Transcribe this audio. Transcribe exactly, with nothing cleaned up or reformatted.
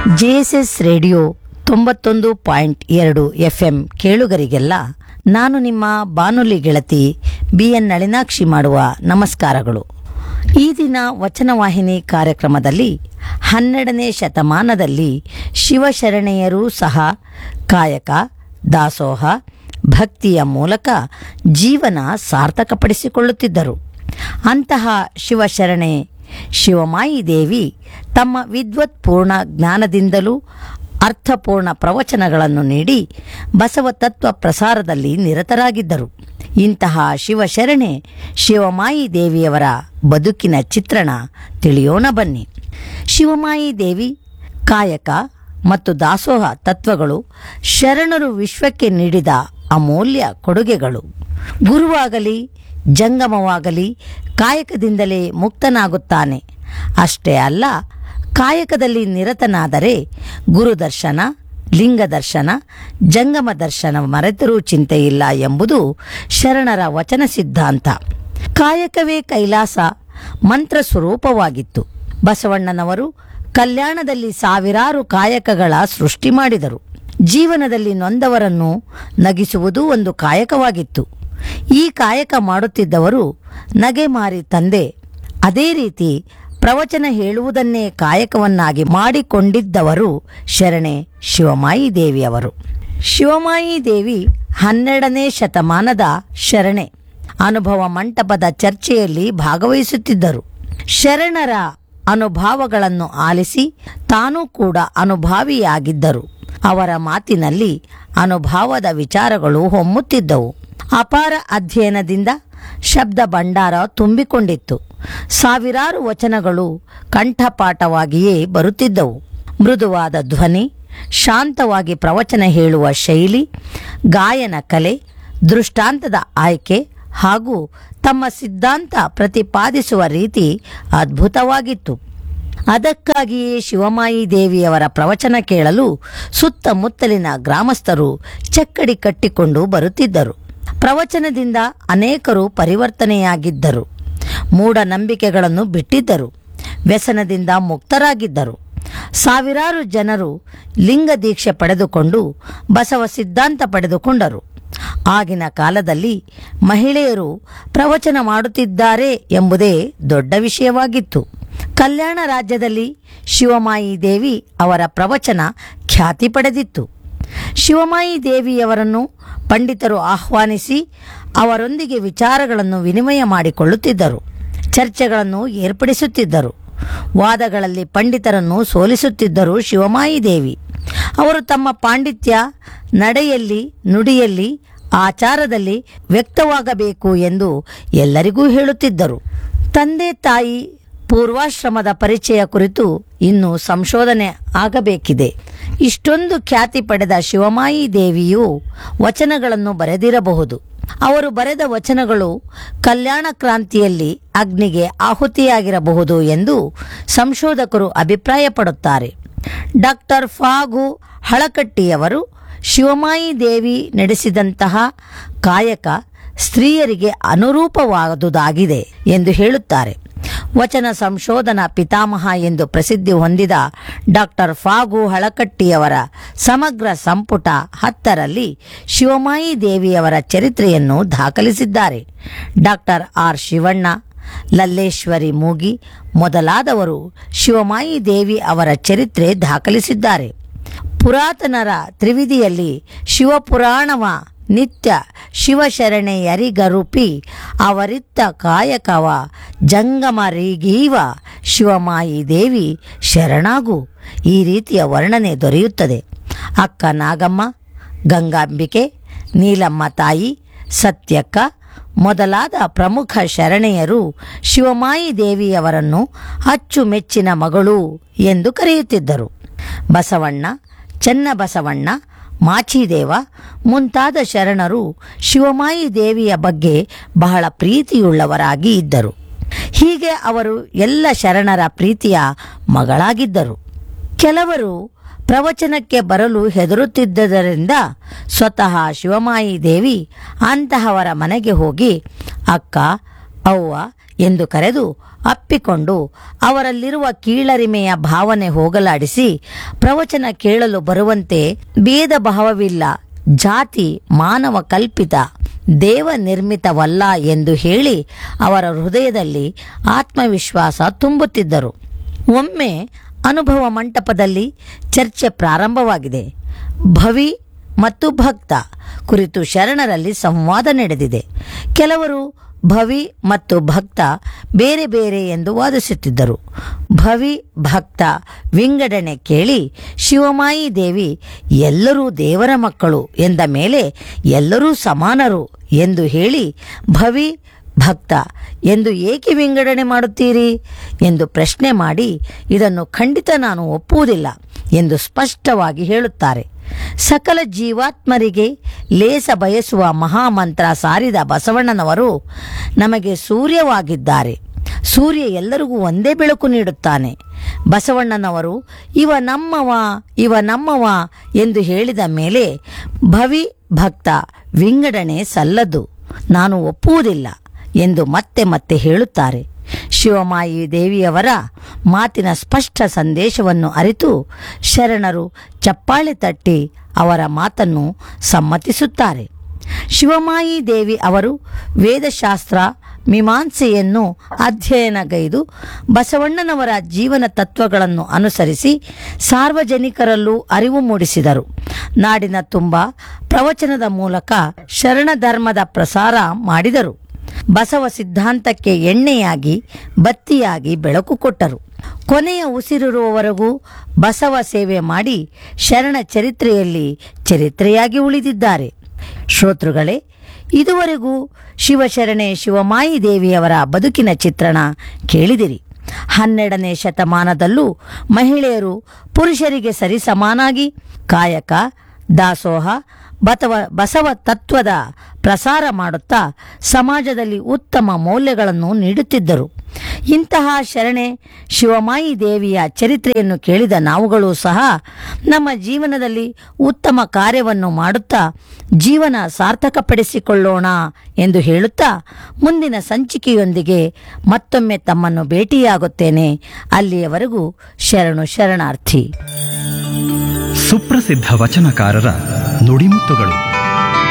JSS radio ತೊಂಬತ್ತೊಂದು point ಎರಡು FM ಕೇಳುಗರಿಗೆಲ್ಲ ನಾನು ನಿಮ್ಮ ಬಾನುಲಿ ಗೆಳತಿ ಬಿ ಎನ್ ನಳಿನಾಕ್ಷಿ ಮಾಡುವ ನಮಸ್ಕಾರಗಳು. ಈ ದಿನ ವಚನವಾಹಿನಿ ಕಾರ್ಯಕ್ರಮದಲ್ಲಿ ಹನ್ನೆರಡನೇ ಶತಮಾನದಲ್ಲಿ ಶಿವಶರಣೆಯರೂ ಸಹ ಕಾಯಕ, ದಾಸೋಹ, ಭಕ್ತಿಯ ಮೂಲಕ ಜೀವನ ಸಾರ್ಥಕಪಡಿಸಿಕೊಳ್ಳುತ್ತಿದ್ದರು. ಅಂತಹ ಶಿವಶರಣೆ ಶಿವಮಾಯಿ ದೇವಿ ತಮ್ಮ ವಿದ್ವತ್ಪೂರ್ಣ ಜ್ಞಾನದಿಂದಲೂ ಅರ್ಥಪೂರ್ಣ ಪ್ರವಚನಗಳನ್ನು ನೀಡಿ ಬಸವ ತತ್ವ ಪ್ರಸಾರದಲ್ಲಿ ನಿರತರಾಗಿದ್ದರು. ಇಂತಹ ಶಿವಶರಣೆ ಶಿವಮಾಯಿ ದೇವಿಯವರ ಬದುಕಿನ ಚಿತ್ರಣ ತಿಳಿಯೋಣ ಬನ್ನಿ. ಶಿವಮಾಯಿ ದೇವಿ ಕಾಯಕ ಮತ್ತು ದಾಸೋಹ ತತ್ವಗಳು ಶರಣರು ವಿಶ್ವಕ್ಕೆ ನೀಡಿದ ಅಮೂಲ್ಯ ಕೊಡುಗೆಗಳು. ಗುರುವಾಗಲಿ ಜಂಗಮವಾಗಲಿ ಕಾಯಕದಿಂದಲೇ ಮುಕ್ತನಾಗುತ್ತಾನೆ. ಅಷ್ಟೇ ಅಲ್ಲ, ಕಾಯಕದಲ್ಲಿ ನಿರತನಾದರೆ ಗುರುದರ್ಶನ, ಲಿಂಗದರ್ಶನ, ಜಂಗಮ ದರ್ಶನ ಮರೆತರೂ ಚಿಂತೆಯಿಲ್ಲ ಎಂಬುದು ಶರಣರ ವಚನ ಸಿದ್ಧಾಂತ. ಕಾಯಕವೇ ಕೈಲಾಸ ಮಂತ್ರ ಸ್ವರೂಪವಾಗಿತ್ತು. ಬಸವಣ್ಣನವರು ಕಲ್ಯಾಣದಲ್ಲಿ ಸಾವಿರಾರು ಕಾಯಕಗಳ ಸೃಷ್ಟಿ ಮಾಡಿದರು. ಜೀವನದಲ್ಲಿ ನೊಂದವರನ್ನು ನಗಿಸುವುದು ಒಂದು ಕಾಯಕವಾಗಿತ್ತು. ಈ ಕಾಯಕ ಮಾಡುತ್ತಿದ್ದವರು ನಗೆಮಾರಿ ತಂದೆ. ಅದೇ ರೀತಿ ಪ್ರವಚನ ಹೇಳುವುದನ್ನೇ ಕಾಯಕವನ್ನಾಗಿ ಮಾಡಿಕೊಂಡಿದ್ದವರು ಶರಣೆ ಶಿವಮಾಯಿ ದೇವಿಯವರು. ಶಿವಮಾಯಿ ದೇವಿ ಹನ್ನೆರಡನೇ ಶತಮಾನದ ಶರಣೆ. ಅನುಭವ ಮಂಟಪದ ಚರ್ಚೆಯಲ್ಲಿ ಭಾಗವಹಿಸುತ್ತಿದ್ದರು. ಶರಣರ ಅನುಭವಗಳನ್ನು ಆಲಿಸಿ ತಾನೂ ಕೂಡ ಅನುಭಾವಿಯಾಗಿದ್ದರು. ಅವರ ಮಾತಿನಲ್ಲಿ ಅನುಭವದ ವಿಚಾರಗಳು ಹೊಮ್ಮುತ್ತಿದ್ದವು. ಅಪಾರ ಅಧ್ಯಯನದಿಂದ ಶಬ್ದ ಭಂಡಾರ ತುಂಬಿಕೊಂಡಿತ್ತು. ಸಾವಿರಾರು ವಚನಗಳು ಕಂಠಪಾಠವಾಗಿಯೇ ಬರುತ್ತಿದ್ದವು. ಮೃದುವಾದ ಧ್ವನಿ, ಶಾಂತವಾಗಿ ಪ್ರವಚನ ಹೇಳುವ ಶೈಲಿ, ಗಾಯನ ಕಲೆ, ದೃಷ್ಟಾಂತದ ಆಯ್ಕೆ ಹಾಗೂ ತಮ್ಮ ಸಿದ್ಧಾಂತ ಪ್ರತಿಪಾದಿಸುವ ರೀತಿ ಅದ್ಭುತವಾಗಿತ್ತು. ಅದಕ್ಕಾಗಿಯೇ ಶಿವಮಾಯಿ ದೇವಿಯವರ ಪ್ರವಚನ ಕೇಳಲು ಸುತ್ತಮುತ್ತಲಿನ ಗ್ರಾಮಸ್ಥರು ಚಕ್ಕಡಿ ಕಟ್ಟಿಕೊಂಡು ಬರುತ್ತಿದ್ದರು. ಪ್ರವಚನದಿಂದ ಅನೇಕರು ಪರಿವರ್ತನೆಯಾಗಿದ್ದರು. ಮೂಢನಂಬಿಕೆಗಳನ್ನು ಬಿಟ್ಟಿದ್ದರು. ವ್ಯಸನದಿಂದ ಮುಕ್ತರಾಗಿದ್ದರು. ಸಾವಿರಾರು ಜನರು ಲಿಂಗ ದೀಕ್ಷೆ ಪಡೆದುಕೊಂಡು ಬಸವ ಸಿದ್ಧಾಂತ ಪಡೆದುಕೊಂಡರು. ಆಗಿನ ಕಾಲದಲ್ಲಿ ಮಹಿಳೆಯರು ಪ್ರವಚನ ಮಾಡುತ್ತಿದ್ದಾರೆ ಎಂಬುದೇ ದೊಡ್ಡ ವಿಷಯವಾಗಿತ್ತು. ಕಲ್ಯಾಣ ರಾಜ್ಯದಲ್ಲಿ ಶಿವಮಾಯಿ ದೇವಿ ಅವರ ಪ್ರವಚನ ಖ್ಯಾತಿ ಪಡೆದಿತ್ತು. ಶಿವಮಾಯಿ ದೇವಿಯವರನ್ನು ಪಂಡಿತರು ಆಹ್ವಾನಿಸಿ ಅವರೊಂದಿಗೆ ವಿಚಾರಗಳನ್ನು ವಿನಿಮಯ ಮಾಡಿಕೊಳ್ಳುತ್ತಿದ್ದರು. ಚರ್ಚೆಗಳನ್ನು ಏರ್ಪಡಿಸುತ್ತಿದ್ದರು. ವಾದಗಳಲ್ಲಿ ಪಂಡಿತರನ್ನು ಸೋಲಿಸುತ್ತಿದ್ದರು ಶಿವಮಾಯಿ ದೇವಿ. ಅವರು ತಮ್ಮ ಪಾಂಡಿತ್ಯ ನಡೆಯಲ್ಲಿ, ನುಡಿಯಲ್ಲಿ, ಆಚಾರದಲ್ಲಿ ವ್ಯಕ್ತವಾಗಬೇಕು ಎಂದು ಎಲ್ಲರಿಗೂ ಹೇಳುತ್ತಿದ್ದರು. ತಂದೆ ತಾಯಿ ಪೂರ್ವಾಶ್ರಮದ ಪರಿಚಯ ಕುರಿತು ಇನ್ನೂ ಸಂಶೋಧನೆ ಆಗಬೇಕಿದೆ. ಇಷ್ಟೊಂದು ಖ್ಯಾತಿ ಪಡೆದ ಶಿವಮಾಯಿ ದೇವಿಯು ವಚನಗಳನ್ನು ಬರೆದಿರಬಹುದು. ಅವರು ಬರೆದ ವಚನಗಳು ಕಲ್ಯಾಣ ಕ್ರಾಂತಿಯಲ್ಲಿ ಅಗ್ನಿಗೆ ಆಹುತಿಯಾಗಿರಬಹುದು ಎಂದು ಸಂಶೋಧಕರು ಅಭಿಪ್ರಾಯಪಡುತ್ತಾರೆ. ಡಾಕ್ಟರ್ ಫಾಗು ಹಳಕಟ್ಟಿಯವರು ಶಿವಮಾಯಿ ದೇವಿ ನಡೆಸಿದಂತಹ ಕಾಯಕ ಸ್ತ್ರೀಯರಿಗೆ ಅನುರೂಪವಾದುದಾಗಿದೆ ಎಂದು ಹೇಳುತ್ತಾರೆ. ವಚನ ಸಂಶೋಧನಾ ಪಿತಾಮಹ ಎಂದು ಪ್ರಸಿದ್ಧಿ ಹೊಂದಿದ ಡಾಕ್ಟರ್ ಫಾಗು ಹಳಕಟ್ಟಿಯವರ ಸಮಗ್ರ ಸಂಪುಟ ಹತ್ತರಲ್ಲಿ ಶಿವಮಾಯಿ ದೇವಿಯವರ ಚರಿತ್ರೆಯನ್ನು ದಾಖಲಿಸಿದ್ದಾರೆ. ಡಾಕ್ಟರ್ ಆರ್ ಶಿವಣ್ಣ, ಲಲ್ಲೇಶ್ವರಿ ಮೂಗಿ ಮೊದಲಾದವರು ಶಿವಮಾಯಿ ದೇವಿ ಅವರ ಚರಿತ್ರೆ ದಾಖಲಿಸಿದ್ದಾರೆ. ಪುರಾತನರ ತ್ರಿವಿಧಿಯಲ್ಲಿ ಶಿವಪುರಾಣವ ನಿತ್ಯ ಶಿವಶರಣೆಯರಿಗರುಪಿ ಅವರಿತ್ತ ಕಾಯಕವ ಜಂಗಮರಿಗೀವ ಶಿವಮಾಯಿ ದೇವಿ ಶರಣಾಗು ಈ ರೀತಿಯ ವರ್ಣನೆ ದೊರೆಯುತ್ತದೆ. ಅಕ್ಕ ನಾಗಮ್ಮ, ಗಂಗಾಂಬಿಕೆ, ನೀಲಮ್ಮ ತಾಯಿ, ಸತ್ಯಕ್ಕ ಮೊದಲಾದ ಪ್ರಮುಖ ಶರಣೆಯರು ಶಿವಮಾಯಿ ದೇವಿಯವರನ್ನು ಅಚ್ಚುಮೆಚ್ಚಿನ ಮಗಳು ಎಂದು ಕರೆಯುತ್ತಿದ್ದರು. ಬಸವಣ್ಣ, ಚನ್ನಬಸವಣ್ಣ, ಮಾಚಿದೇವ ಮುಂತಾದ ಶರಣರು ಶಿವಮಾಯಿ ದೇವಿಯ ಬಗ್ಗೆ ಬಹಳ ಪ್ರೀತಿಯುಳ್ಳವರಾಗಿ ಇದ್ದರು. ಹೀಗೆ ಅವರು ಎಲ್ಲ ಶರಣರ ಪ್ರೀತಿಯ ಮಗಳಾಗಿದ್ದರು. ಕೆಲವರು ಪ್ರವಚನಕ್ಕೆ ಬರಲು ಹೆದರುತ್ತಿದ್ದರಿಂದ ಸ್ವತಃ ಶಿವಮಾಯಿ ದೇವಿ ಅಂತಹವರ ಮನೆಗೆ ಹೋಗಿ ಅಕ್ಕ, ಅವ್ವ ಎಂದು ಕರೆದು ಅಪ್ಪಿಕೊಂಡು ಅವರಲ್ಲಿರುವ ಕೀಳರಿಮೆಯ ಭಾವನೆ ಹೋಗಲಾಡಿಸಿ ಪ್ರವಚನ ಕೇಳಲು ಬರುವಂತೆ ಭೇದ ಭಾವವಿಲ್ಲ, ಜಾತಿ ಮಾನವ ಕಲ್ಪಿತ, ದೇವ ನಿರ್ಮಿತವಲ್ಲ ಎಂದು ಹೇಳಿ ಅವರ ಹೃದಯದಲ್ಲಿ ಆತ್ಮವಿಶ್ವಾಸ ತುಂಬುತ್ತಿದ್ದರು. ಒಮ್ಮೆ ಅನುಭವ ಮಂಟಪದಲ್ಲಿ ಚರ್ಚೆ ಪ್ರಾರಂಭವಾಗಿದೆ. ಭವಿ ಮತ್ತು ಭಕ್ತ ಕುರಿತು ಶರಣರಲ್ಲಿ ಸಂವಾದ ನಡೆದಿದೆ. ಕೆಲವರು ಭವಿ ಮತ್ತು ಭಕ್ತ ಬೇರೆ ಬೇರೆ ಎಂದು ವಾದಿಸುತ್ತಿದ್ದರು. ಭವಿ ಭಕ್ತ ವಿಂಗಡಣೆ ಕೇಳಿ ಶಿವಮಾಯಿ ದೇವಿ ಎಲ್ಲರೂ ದೇವರ ಮಕ್ಕಳು ಎಂದ ಮೇಲೆ ಎಲ್ಲರೂ ಸಮಾನರು ಎಂದು ಹೇಳಿ ಭವಿ ಭಕ್ತ ಎಂದು ಏಕೆ ವಿಂಗಡಣೆ ಮಾಡುತ್ತೀರಿ ಎಂದು ಪ್ರಶ್ನೆ ಮಾಡಿ, ಇದನ್ನು ಖಂಡಿತ ನಾನು ಒಪ್ಪುವುದಿಲ್ಲ ಎಂದು ಸ್ಪಷ್ಟವಾಗಿ ಹೇಳುತ್ತಾರೆ. ಸಕಲ ಜೀವಾತ್ಮರಿಗೆ ಲೇಸ ಬಯಸುವ ಮಹಾಮಂತ್ರ ಸಾರಿದ ಬಸವಣ್ಣನವರು ನಮಗೆ ಸೂರ್ಯವಾಗಿದ್ದಾರೆ. ಸೂರ್ಯ ಎಲ್ಲರಿಗೂ ಒಂದೇ ಬೆಳಕು ನೀಡುತ್ತಾನೆ. ಬಸವಣ್ಣನವರು ಇವ ನಮ್ಮವ ಇವ ನಮ್ಮವ ಎಂದು ಹೇಳಿದ ಮೇಲೆ ಭವಿ ಭಕ್ತ ವಿಂಗಡಣೆ ಸಲ್ಲದು, ನಾನು ಒಪ್ಪುವುದಿಲ್ಲ ಎಂದು ಮತ್ತೆ ಮತ್ತೆ ಹೇಳುತ್ತಾರೆ. ಶಿವಮಾಯಿ ದೇವಿಯವರ ಮಾತಿನ ಸ್ಪಷ್ಟ ಸಂದೇಶವನ್ನು ಅರಿತು ಶರಣರು ಚಪ್ಪಾಳೆ ತಟ್ಟಿ ಅವರ ಮಾತನ್ನು ಸಮ್ಮತಿಸುತ್ತಾರೆ. ಶಿವಮಾಯಿ ದೇವಿ ಅವರು ವೇದಶಾಸ್ತ್ರ ಮೀಮಾಂಸೆಯನ್ನು ಅಧ್ಯಯನಗೈದು ಬಸವಣ್ಣನವರ ಜೀವನ ತತ್ವಗಳನ್ನು ಅನುಸರಿಸಿ ಸಾರ್ವಜನಿಕರಲ್ಲೂ ಅರಿವು ಮೂಡಿಸಿದರು. ನಾಡಿನ ತುಂಬ ಪ್ರವಚನದ ಮೂಲಕ ಶರಣ ಧರ್ಮದ ಪ್ರಸಾರ ಮಾಡಿದರು. ಬಸವ ಸಿದ್ಧಾಂತಕ್ಕೆ ಎಣ್ಣೆಯಾಗಿ ಬತ್ತಿಯಾಗಿ ಬೆಳಕು ಕೊಟ್ಟರು. ಕೊನೆಯ ಉಸಿರಿರುವವರೆಗೂ ಬಸವ ಸೇವೆ ಮಾಡಿ ಶರಣ ಚರಿತ್ರೆಯಲ್ಲಿ ಚರಿತ್ರೆಯಾಗಿ ಉಳಿದಿದ್ದಾರೆ. ಶ್ರೋತೃಗಳೇ, ಇದುವರೆಗೂ ಶಿವಶರಣೆ ಶಿವಮಾಯಿ ದೇವಿಯವರ ಬದುಕಿನ ಚಿತ್ರಣ ಕೇಳಿದಿರಿ. ಹನ್ನೆರಡನೇ ಶತಮಾನದಲ್ಲೂ ಮಹಿಳೆಯರು ಪುರುಷರಿಗೆ ಸರಿಸಮಾನಾಗಿ ಕಾಯಕ, ದಾಸೋಹ, ಬಸವ ಬಸವ ತತ್ವದ ಪ್ರಸಾರ ಮಾಡುತ್ತಾ ಸಮಾಜದಲ್ಲಿ ಉತ್ತಮ ಮೌಲ್ಯಗಳನ್ನು ನೀಡುತ್ತಿದ್ದರು. ಇಂತಹ ಶರಣೆ ಶಿವಮಾಯಿ ದೇವಿಯ ಚರಿತ್ರೆಯನ್ನು ಕೇಳಿದ ನಾವುಗಳು ಸಹ ನಮ್ಮ ಜೀವನದಲ್ಲಿ ಉತ್ತಮ ಕಾರ್ಯವನ್ನು ಮಾಡುತ್ತಾ ಜೀವನ ಸಾರ್ಥಕಪಡಿಸಿಕೊಳ್ಳೋಣ ಎಂದು ಹೇಳುತ್ತಾ ಮುಂದಿನ ಸಂಚಿಕೆಯೊಂದಿಗೆ ಮತ್ತೊಮ್ಮೆ ತಮ್ಮನ್ನು ಭೇಟಿಯಾಗುತ್ತೇನೆ. ಅಲ್ಲಿಯವರೆಗೂ ಶರಣು ಶರಣಾರ್ಥಿ. ಸುಪ್ರಸಿದ್ಧ ವಚನಕಾರರ ನುಡಿಮುತ್ತುಗಳು.